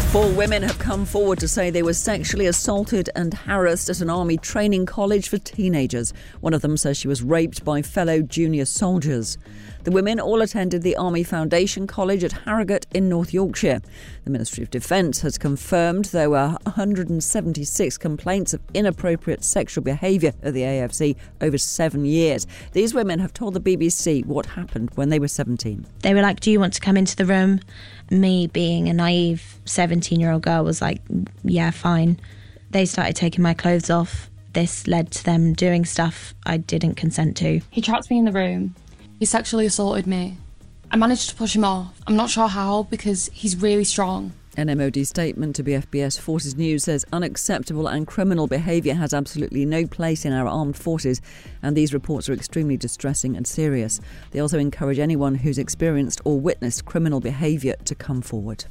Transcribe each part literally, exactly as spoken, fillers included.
Four women have come forward to say they were sexually assaulted and harassed at an army training college for teenagers. One of them says she was raped by fellow junior soldiers. The women all attended the Army Foundation College at Harrogate in North Yorkshire. The Ministry of Defence has confirmed there were one hundred seventy-six complaints of inappropriate sexual behaviour at the A F C over seven years. These women have told the B B C what happened when they were seventeen. They were like, do you want to come into the room? Me, being a naive seventeen-year-old girl, was like, yeah, fine. They started taking my clothes off. This led to them doing stuff I didn't consent to. He trapped me in the room. He sexually assaulted me. I managed to push him off. I'm not sure how, because he's really strong. An M O D statement to B F B S Forces News says unacceptable and criminal behaviour has absolutely no place in our armed forces, and these reports are extremely distressing and serious. They also encourage anyone who's experienced or witnessed criminal behaviour to come forward.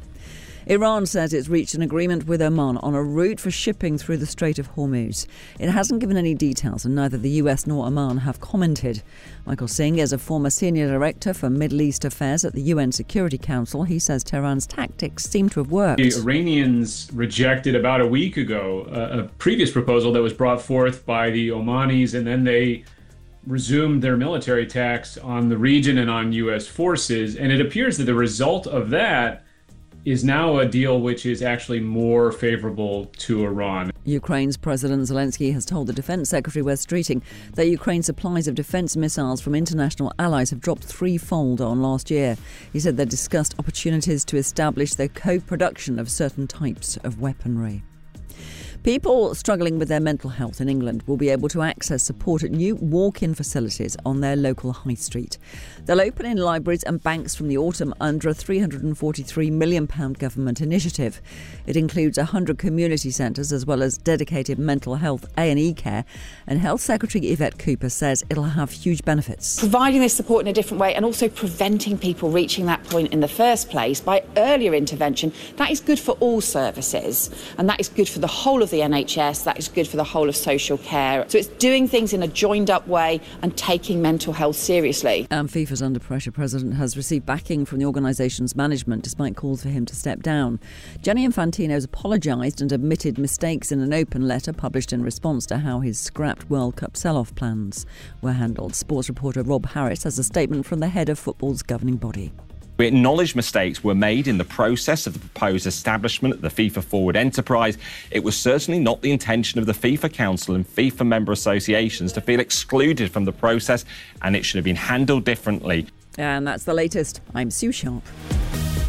Iran says it's reached an agreement with Oman on a route for shipping through the Strait of Hormuz. It hasn't given any details, and neither the U S nor Oman have commented. Michael Singh is a former senior director for Middle East affairs at the U N Security Council. He says Tehran's tactics seem to have worked. The Iranians rejected about a week ago a, a previous proposal that was brought forth by the Omanis, and then they resumed their military attacks on the region and on U S forces. And it appears that the result of that is now a deal which is actually more favourable to Iran. Ukraine's President Zelensky has told the Defence Secretary Wes Streeting that Ukraine's supplies of defence missiles from international allies have dropped threefold on last year. He said they discussed opportunities to establish their co-production of certain types of weaponry. People struggling with their mental health in England will be able to access support at new walk-in facilities on their local high street. They'll open in libraries and banks from the autumn under a three hundred forty-three million pounds government initiative. It includes one hundred community centres as well as dedicated mental health A and E care. And Health Secretary Yvette Cooper says it'll have huge benefits. Providing this support in a different way and also preventing people reaching that point in the first place by earlier intervention, that is good for all services, and that is good for the whole of the N H S, that is good for the whole of social care. So it's doing things in a joined up way and taking mental health seriously. And FIFA's Under Pressure president has received backing from the organisation's management despite calls for him to step down. Gianni Infantino's apologised and admitted mistakes in an open letter published in response to how his scrapped World Cup sell-off plans were handled. Sports reporter Rob Harris has a statement from the head of football's governing body. We acknowledge mistakes were made in the process of the proposed establishment of the FIFA Forward enterprise. It was certainly not the intention of the FIFA Council and FIFA member associations to feel excluded from the process, and it should have been handled differently. And that's the latest. I'm Sue Sharp.